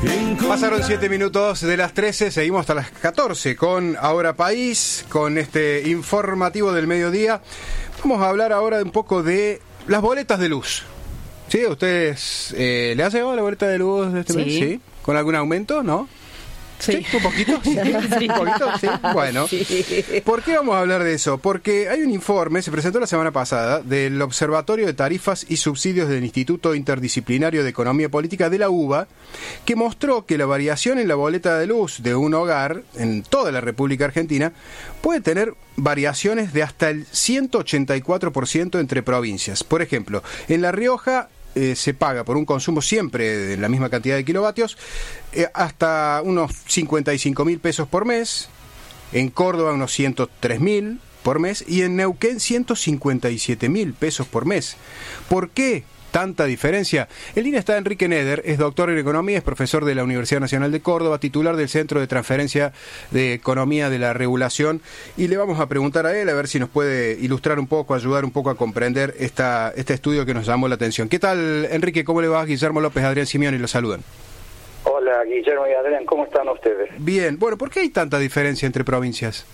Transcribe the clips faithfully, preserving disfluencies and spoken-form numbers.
Pasaron siete minutos de las trece, seguimos hasta las catorce con Ahora País, con este informativo del mediodía. Vamos a hablar ahora un poco de las boletas de luz. ¿Sí? ¿A ustedes eh, le ha llegado la boleta de luz de este Sí. mes? ¿Sí? ¿Con algún aumento? ¿No? Sí. ¿Sí? ¿Un poquito? ¿Sí? Sí. ¿Un poquito? Sí. Bueno, Sí. ¿por qué vamos a hablar de eso? Porque hay un informe, se presentó la semana pasada, del Observatorio de Tarifas y Subsidios del Instituto Interdisciplinario de Economía Política de la UBA, que mostró que la variación en la boleta de luz de un hogar en toda la República Argentina puede tener variaciones de hasta el ciento ochenta y cuatro por ciento entre provincias. Por ejemplo, en La Rioja Eh, se paga por un consumo siempre de la misma cantidad de kilovatios eh, hasta unos cincuenta y cinco mil pesos por mes, en Córdoba unos ciento tres mil por mes y en Neuquén ciento cincuenta y siete mil pesos por mes. ¿Por qué tanta diferencia? En línea está Enrique Neder, es doctor en Economía, es profesor de la Universidad Nacional de Córdoba, titular del Centro de Transferencia de Economía de la Regulación, y le vamos a preguntar a él a ver si nos puede ilustrar un poco, ayudar un poco a comprender esta, este estudio que nos llamó la atención. ¿Qué tal, Enrique? ¿Cómo le va? Guillermo López, Adrián Simeoni, los saludan. Hola, Guillermo y Adrián, ¿cómo están ustedes? Bien, bueno, ¿por qué hay tanta diferencia entre provincias?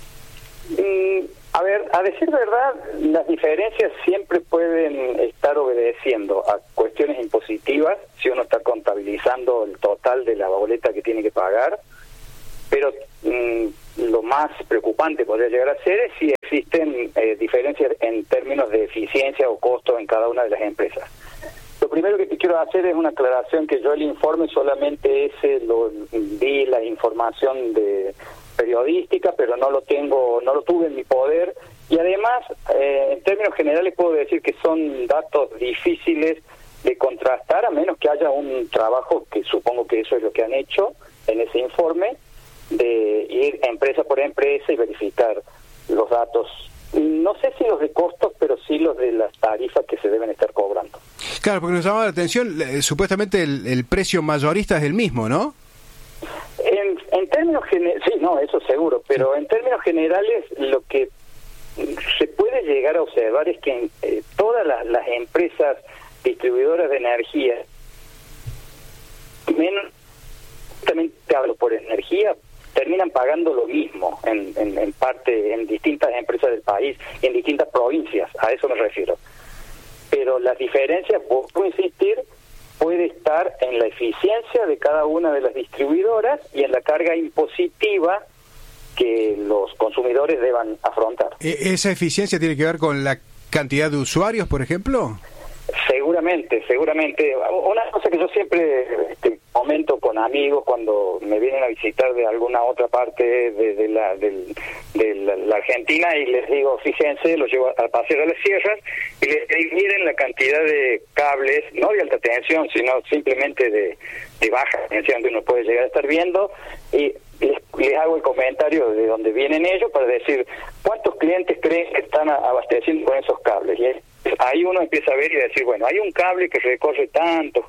Mm, a ver, a decir verdad, las diferencias siempre pueden estar obedeciendo a cuestiones impositivas, si uno está contabilizando el total de la boleta que tiene que pagar, pero mm, lo más preocupante podría llegar a ser es si existen eh, diferencias en términos de eficiencia o costo en cada una de las empresas. Lo primero que te quiero hacer es una aclaración, que yo el informe solamente ese lo vi la información de periodística, pero no lo tengo, no lo tuve en mi poder, y además eh, en términos generales puedo decir que son datos difíciles de contrastar, a menos que haya un trabajo, que supongo que eso es lo que han hecho en ese informe, de ir empresa por empresa y verificar los datos. No sé si los de costos, pero sí los de las tarifas que se deben estar cobrando. Claro, porque nos llamaba la atención, eh, supuestamente el, el precio mayorista es el mismo, ¿no? En, en términos generales, sí, no, eso seguro, pero en términos generales lo que se puede llegar a observar es que eh, todas las, las empresas distribuidoras de energía, menos, también te hablo por energía, terminan pagando lo mismo en, en, en parte, en distintas empresas del país, en distintas provincias, a eso me refiero. Pero las diferencias, vuelvo a insistir, puede estar en la eficiencia de cada una de las distribuidoras y en la carga impositiva que los consumidores deban afrontar. ¿Esa eficiencia tiene que ver con la cantidad de usuarios, por ejemplo? Seguramente, seguramente. Una cosa que yo siempre este, comento con amigos cuando me vienen a visitar de alguna otra parte de, de, la, de, de la, la Argentina, y les digo, fíjense, los llevo al paseo de las sierras y les digo, miren la cantidad de cables, no de alta tensión, sino simplemente de, de baja tensión que uno puede llegar a estar viendo, y les, les hago el comentario de dónde vienen ellos para decir, ¿cuántos clientes creen que están abasteciendo con esos cables? Y es, ahí uno empieza a ver y a decir, bueno, hay un cable que recorre tantos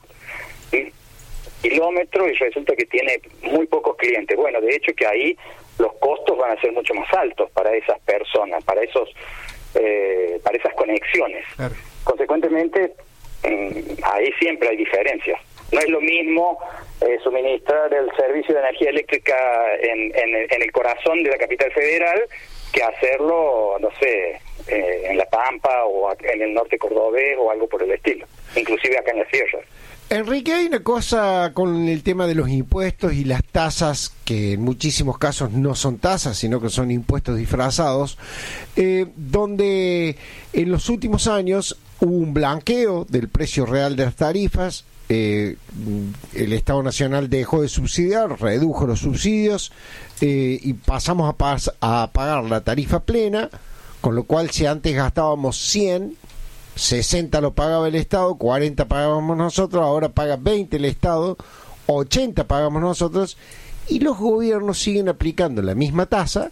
kilómetros y resulta que tiene muy pocos clientes. Bueno, de hecho que ahí los costos van a ser mucho más altos para esas personas, para esos, eh, para esas conexiones. Claro. Consecuentemente, eh, ahí siempre hay diferencias. No es lo mismo eh, suministrar el servicio de energía eléctrica en, en, en el corazón de la capital federal que hacerlo, no sé, eh, en La Pampa o en el norte cordobés o algo por el estilo, inclusive acá en las sierras. Enrique, hay una cosa con el tema de los impuestos y las tasas, que en muchísimos casos no son tasas, sino que son impuestos disfrazados, eh, donde en los últimos años hubo un blanqueo del precio real de las tarifas. Eh, el Estado Nacional dejó de subsidiar, redujo los subsidios eh, y pasamos a, pas- a pagar la tarifa plena, con lo cual si antes gastábamos cien, sesenta lo pagaba el Estado, cuarenta pagábamos nosotros, ahora paga veinte el Estado, ochenta pagamos nosotros, y los gobiernos siguen aplicando la misma tasa,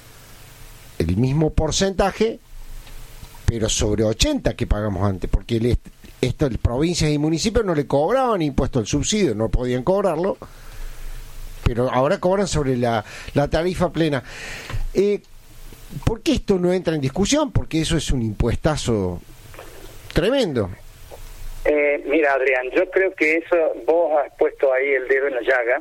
el mismo porcentaje, pero sobre ochenta que pagamos antes, porque el est- esto, el provincias y municipios no le cobraban impuesto al subsidio, no podían cobrarlo, pero ahora cobran sobre la, la tarifa plena. Eh, ¿Por qué esto no entra en discusión? Porque eso es un impuestazo tremendo. Eh, mira, Adrián, yo creo que eso, vos has puesto ahí el dedo en la llaga.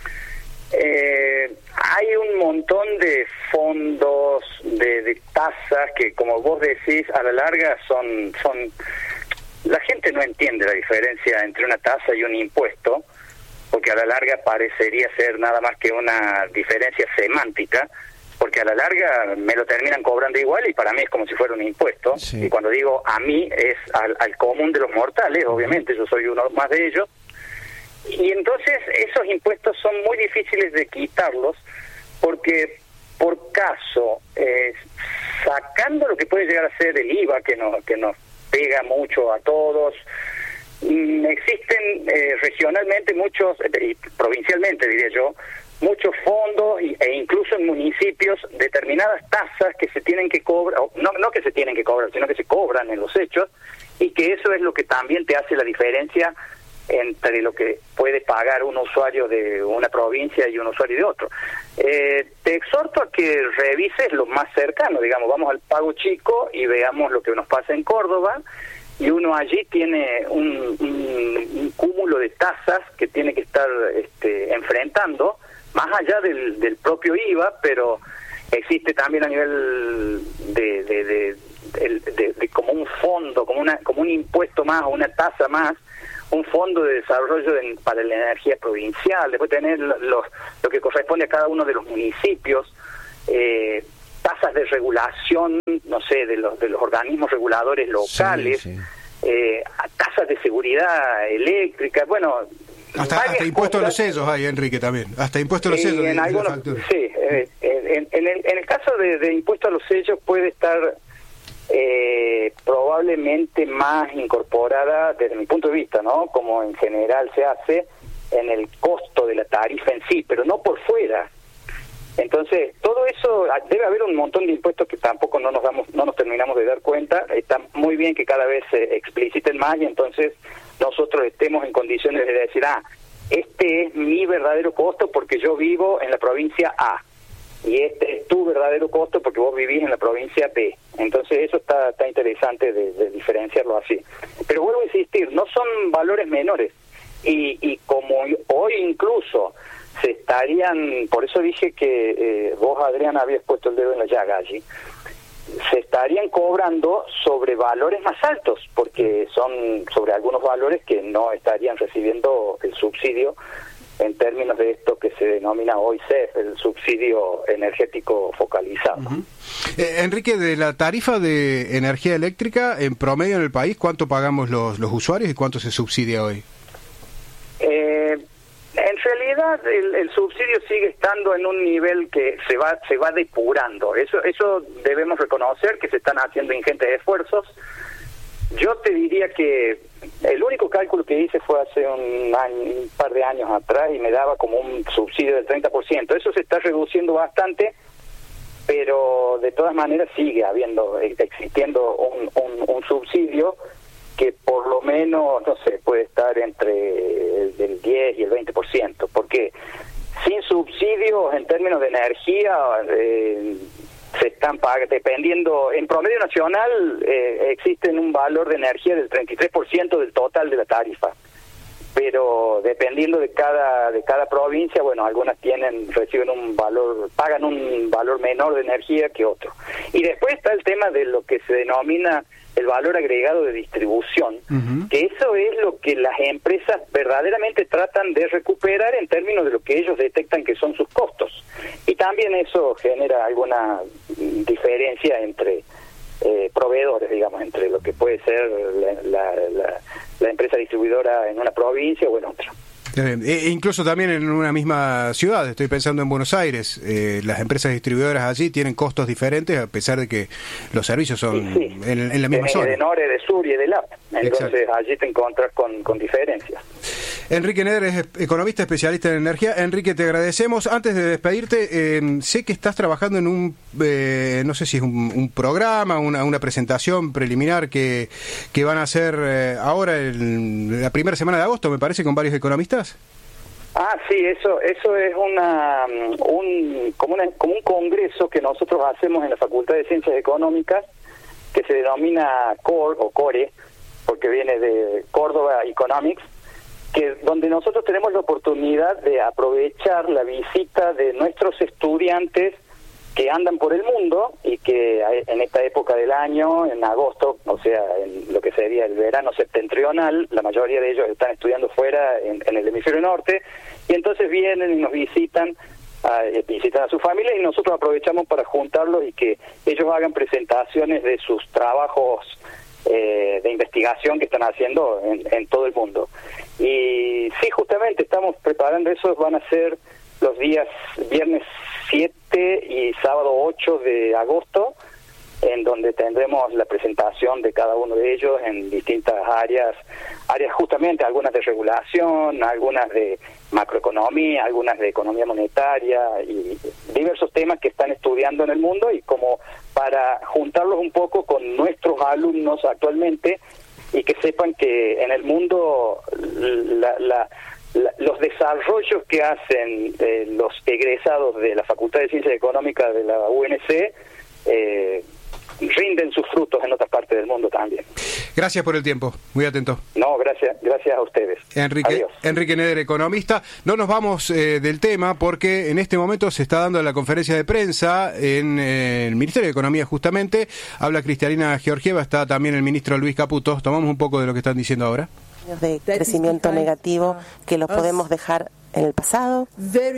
Eh, hay un montón de fondos, de, de tasas que, como vos decís, a la larga son, son... La gente no entiende la diferencia entre una tasa y un impuesto, porque a la larga parecería ser nada más que una diferencia semántica, porque a la larga me lo terminan cobrando igual y para mí es como si fuera un impuesto. Sí. Y cuando digo a mí es al, al común de los mortales, obviamente, yo soy uno más de ellos. Y entonces esos impuestos son muy difíciles de quitarlos porque, por caso, eh, sacando lo que puede llegar a ser el I V A, que nos, que nos pega mucho a todos, mmm, existen eh, regionalmente muchos, y provincialmente diría yo, muchos fondos e incluso en municipios determinadas tasas que se tienen que cobrar, no, no que se tienen que cobrar, sino que se cobran en los hechos, y que eso es lo que también te hace la diferencia entre lo que puede pagar un usuario de una provincia y un usuario de otro. Eh, te exhorto a que revises lo más cercano, digamos, vamos al Pago Chico y veamos lo que nos pasa en Córdoba, y uno allí tiene un, un, un cúmulo de tasas que tiene que estar este, enfrentando, más allá del, del propio I V A, pero existe también a nivel de, de, de, de, de, de como un fondo, como una como un impuesto más o una tasa más, un fondo de desarrollo de, para la energía provincial, después tener los, lo que corresponde a cada uno de los municipios, eh, tasas de regulación, no sé, de los de los organismos reguladores locales, sí, sí. Eh, tasas de seguridad eléctrica, bueno... Hasta, hasta impuestos a los sellos hay, Enrique, también. Hasta impuestos a los sellos. Eh, en algunos, sí, eh, en, en, el, en el caso de, de impuestos a los sellos puede estar eh, probablemente más incorporada, desde mi punto de vista, ¿no? Como en general se hace, en el costo de la tarifa en sí, pero no por fuera. Entonces, todo eso, debe haber un montón de impuestos que tampoco no nos damos, no nos terminamos de dar cuenta. Está muy bien que cada vez se expliciten más y entonces nosotros estemos en condiciones de decir, ah, este es mi verdadero costo porque yo vivo en la provincia A, y este es tu verdadero costo porque vos vivís en la provincia B. Entonces eso está, está interesante de, de diferenciarlo así. Pero vuelvo a insistir, no son valores menores, y, y como hoy incluso se estarían, por eso dije que eh, vos, Adrián, habías puesto el dedo en la llaga allí, se estarían cobrando sobre valores más altos, porque son sobre algunos valores que no estarían recibiendo el subsidio en términos de esto que se denomina hoy C E F, el subsidio energético focalizado. Uh-huh. eh, Enrique, de la tarifa de energía eléctrica, en promedio en el país, ¿cuánto pagamos los, los usuarios y cuánto se subsidia hoy? Eh... En realidad el, el subsidio sigue estando en un nivel que se va se va depurando. Eso eso debemos reconocer que se están haciendo ingentes esfuerzos. Yo te diría que el único cálculo que hice fue hace un año, un par de años atrás, y me daba como un subsidio del treinta por ciento. Eso se está reduciendo bastante, pero de todas maneras sigue habiendo existiendo un, un, un subsidio que por lo menos, no sé, puede estar entre el, el diez y el veinte por ciento, porque sin subsidios en términos de energía eh, se están pagando, dependiendo, en promedio nacional eh, existen un valor de energía del treinta y tres por ciento del total de la tarifa, pero dependiendo de cada de cada provincia, bueno, algunas tienen reciben un valor, pagan un valor menor de energía que otro. Y después está el tema de lo que se denomina el valor agregado de distribución, uh-huh. que eso es lo que las empresas verdaderamente tratan de recuperar en términos de lo que ellos detectan que son sus costos. Y también eso genera alguna diferencia entre eh, proveedores, digamos, entre lo que puede ser la, la, la, la empresa distribuidora en una provincia o en otra. E incluso también en una misma ciudad, estoy pensando en Buenos Aires, eh, las empresas distribuidoras allí tienen costos diferentes a pesar de que los servicios son sí, sí. En, en la misma zona. De Nore, de Sur y de L A P, entonces exacto. Allí te encuentras con, con diferencias. Enrique Neder es economista especialista en energía. Enrique, te agradecemos. Antes de despedirte, eh, sé que estás trabajando en un, eh, no sé si es un, un programa, una, una presentación preliminar que, que van a hacer eh, ahora en la primera semana de agosto, me parece, con varios economistas. Ah, sí, eso eso es una un como, una, como un congreso que nosotros hacemos en la Facultad de Ciencias Económicas, que se denomina C O R E o CORE, porque viene de Córdoba Economics, que donde nosotros tenemos la oportunidad de aprovechar la visita de nuestros estudiantes que andan por el mundo y que en esta época del año, en agosto, o sea, en lo que sería el verano septentrional, la mayoría de ellos están estudiando fuera en, en el hemisferio norte, y entonces vienen y nos visitan, a, visitan a su familia, y nosotros aprovechamos para juntarlos y que ellos hagan presentaciones de sus trabajos eh, de investigación que están haciendo en, en todo el mundo. Y sí, justamente estamos preparando eso, van a ser los días viernes siete y sábado ocho de agosto, en donde tendremos la presentación de cada uno de ellos en distintas áreas, áreas justamente, algunas de regulación, algunas de macroeconomía, algunas de economía monetaria y diversos temas que están estudiando en el mundo, y como para juntarlos un poco con nuestros alumnos actualmente y que sepan que en el mundo la... la La, los desarrollos que hacen eh, los egresados de la Facultad de Ciencias Económicas de la U N C eh, rinden sus frutos en otras partes del mundo también. Gracias por el tiempo, muy atento. No, gracias, gracias a ustedes. Enrique, Adiós. Enrique Neder, economista. No nos vamos eh, del tema porque en este momento se está dando la conferencia de prensa en eh, el Ministerio de Economía justamente. Habla Cristalina Georgieva, está también el ministro Luis Caputo. Tomamos un poco de lo que están diciendo ahora. De crecimiento negativo que los podemos dejar en el pasado,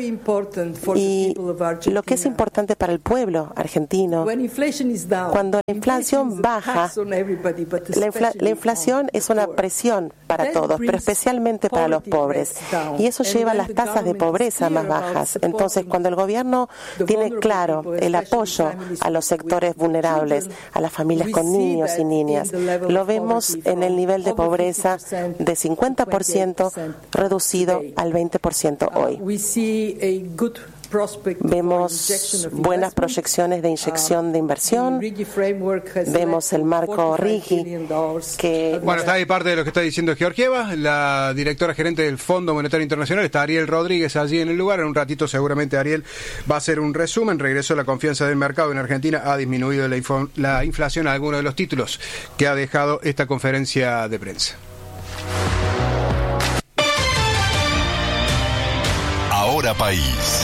y lo que es importante para el pueblo argentino, cuando la inflación baja, la, infla, la inflación es una presión para todos, pero especialmente para los pobres, y eso lleva a las tasas de pobreza más bajas. Entonces, cuando el gobierno tiene claro el apoyo a los sectores vulnerables, a las familias con niños y niñas, lo vemos en el nivel de pobreza de cincuenta por ciento reducido al veinte por ciento hoy. Vemos buenas proyecciones de inyección de inversión. Vemos el marco RIGI que... Bueno, está ahí parte de lo que está diciendo Georgieva, la directora gerente del Fondo Monetario Internacional. Está Ariel Rodríguez allí en el lugar. En un ratito seguramente Ariel va a hacer un resumen. Regresó la confianza del mercado en Argentina. Ha disminuido la, info, la inflación a algunos de los títulos que ha dejado esta conferencia de prensa. Ahora País.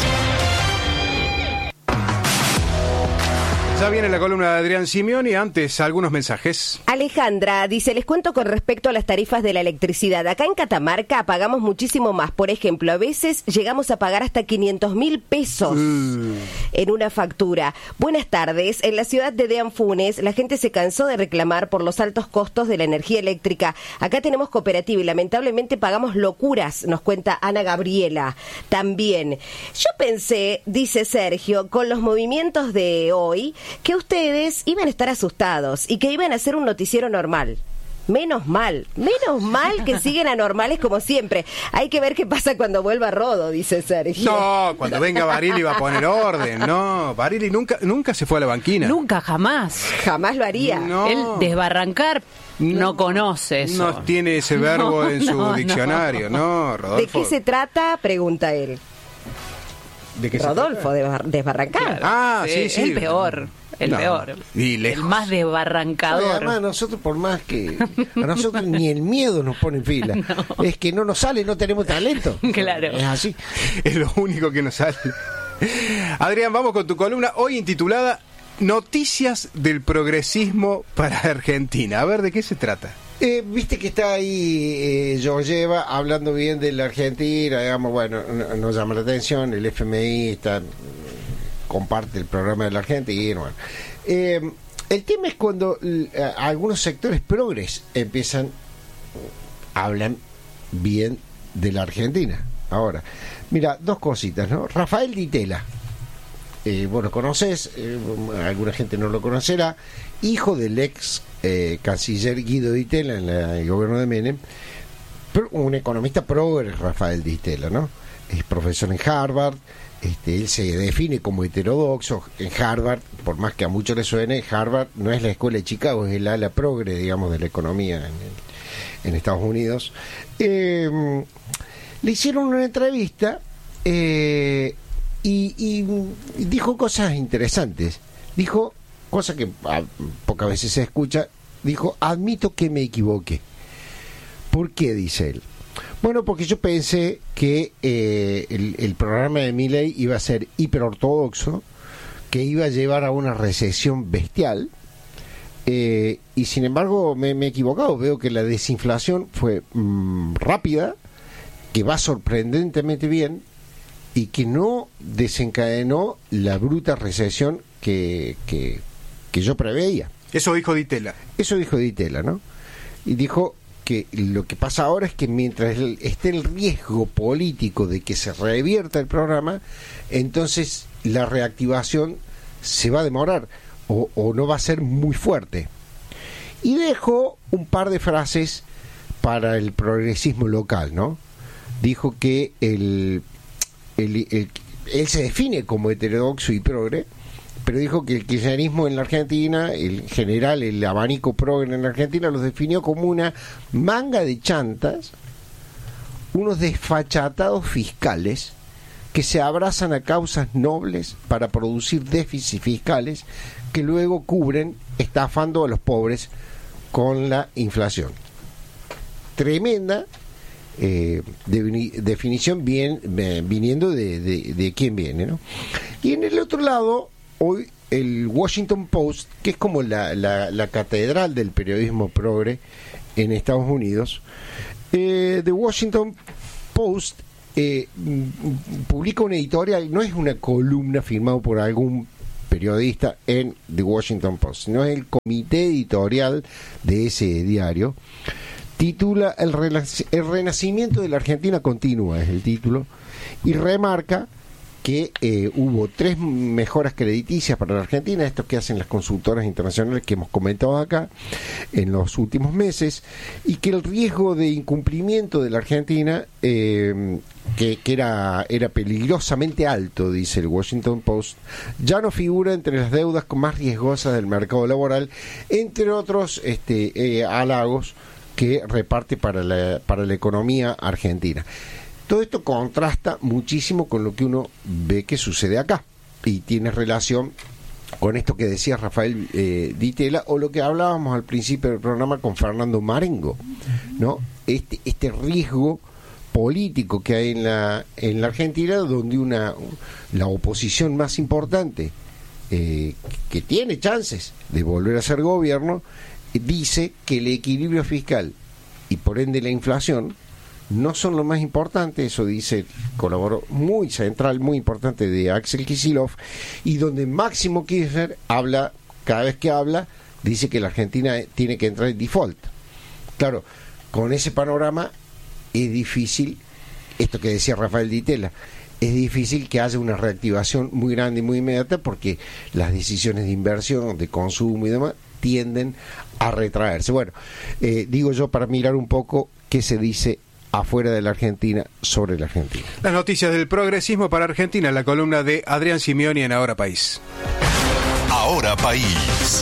Ya viene la columna de Adrián Simeoni. Antes, algunos mensajes. Alejandra dice, les cuento con respecto a las tarifas de la electricidad. Acá en Catamarca pagamos muchísimo más. Por ejemplo, a veces llegamos a pagar hasta quinientos mil pesos uh. en una factura. Buenas tardes. En la ciudad de Dean Funes, la gente se cansó de reclamar por los altos costos de la energía eléctrica. Acá tenemos cooperativa y lamentablemente pagamos locuras, nos cuenta Ana Gabriela. También, yo pensé, dice Sergio, con los movimientos de hoy, que ustedes iban a estar asustados y que iban a hacer un noticiero normal. Menos mal, menos mal que siguen anormales como siempre. Hay que ver qué pasa cuando vuelva Rodo, dice Sergio. No, cuando venga Barili va a poner orden. No, Barili nunca nunca se fue a la banquina. Nunca, jamás. Jamás lo haría. No. Él desbarrancar no, no conoce eso. No tiene ese verbo no, en su no, diccionario, no, no Rodolfo. ¿De qué se trata? Pregunta él. ¿De qué Rodolfo, de desbarrancar. Claro, ah, sí, sí. El peor. El no, peor. Y lejos. El más desbarrancador. Además, nosotros, por más que a nosotros ni el miedo nos pone en fila. No. Es que no nos sale, no tenemos talento. Claro. Es así. Es lo único que nos sale. Adrián, vamos con tu columna hoy intitulada Noticias del progresismo para Argentina. A ver, ¿de qué se trata? Eh, Viste que está ahí eh, Georgieva hablando bien de la Argentina, digamos, bueno, no, nos llama la atención, el F M I está, comparte el programa de la Argentina, bueno. Eh, el tema es cuando eh, algunos sectores progres empiezan, hablan bien de la Argentina. Ahora, mira, dos cositas, ¿no? Rafael Di Tella, eh, vos lo conocés, eh, alguna gente no lo conocerá, hijo del ex eh, canciller Guido Di Tella en la, el gobierno de Menem, pero un economista progre, Rafael Di Tella, ¿no? Es profesor en Harvard, este, él se define como heterodoxo en Harvard, por más que a muchos les suene, Harvard no es la escuela de Chicago, es el ala progre, digamos, de la economía en, el, en Estados Unidos. Eh, le hicieron una entrevista eh, y, y, y dijo cosas interesantes. Dijo, cosa que a, pocas veces se escucha, dijo, admito que me equivoqué. ¿Por qué? Dice él. Bueno, porque yo pensé que eh, el, el programa de Milei iba a ser hiperortodoxo, que iba a llevar a una recesión bestial, eh, y sin embargo me, me he equivocado. Veo que la desinflación fue mmm, rápida, que va sorprendentemente bien y que no desencadenó la bruta recesión que, que, que yo preveía. Eso dijo Di Tella. Eso dijo Di Tella, ¿no? Y dijo que lo que pasa ahora es que mientras el, esté el riesgo político de que se revierta el programa, entonces la reactivación se va a demorar o, o no va a ser muy fuerte. Y dejó un par de frases para el progresismo local, ¿no? Dijo que el, el, el, él se define como heterodoxo y progre, pero dijo que el kirchnerismo en la Argentina, el general, el abanico progre en la Argentina, los definió como una manga de chantas, unos desfachatados fiscales que se abrazan a causas nobles para producir déficits fiscales que luego cubren estafando a los pobres con la inflación. Tremenda eh, de, definición bien, eh, viniendo de, de, de quién viene, ¿no? Y en el otro lado, hoy el Washington Post, que es como la, la, la catedral del periodismo progre en Estados Unidos, eh, The Washington Post eh, publica una editorial, no es una columna firmada por algún periodista en The Washington Post, sino es el comité editorial de ese diario. Titula el, renac- el renacimiento de la Argentina continúa, es el título, y remarca que eh, hubo tres mejoras crediticias para la Argentina, estos que hacen las consultoras internacionales que hemos comentado acá en los últimos meses, y que el riesgo de incumplimiento de la Argentina, eh, que, que era, era peligrosamente alto, dice el Washington Post, ya no figura entre las deudas más riesgosas del mercado laboral, entre otros este, eh, halagos que reparte para la, para la economía argentina. Todo esto contrasta muchísimo con lo que uno ve que sucede acá y tiene relación con esto que decía Rafael eh, Di Tella o lo que hablábamos al principio del programa con Fernando Marengo, ¿no? Este, este riesgo político que hay en la en la Argentina, donde una la oposición más importante eh, que tiene chances de volver a ser gobierno dice que el equilibrio fiscal y por ende la inflación no son lo más importante. Eso dice colaborador muy central, muy importante de Axel Kicillof, y donde Máximo Kirchner habla, cada vez que habla, dice que la Argentina tiene que entrar en default. Claro, con ese panorama es difícil, esto que decía Rafael Di Tella, es difícil que haya una reactivación muy grande y muy inmediata, porque las decisiones de inversión, de consumo y demás tienden a retraerse. Bueno, eh, digo yo para mirar un poco qué se dice afuera de la Argentina sobre la Argentina. Las noticias del progresismo para Argentina, la columna de Adrián Simeoni en Ahora País. Ahora País.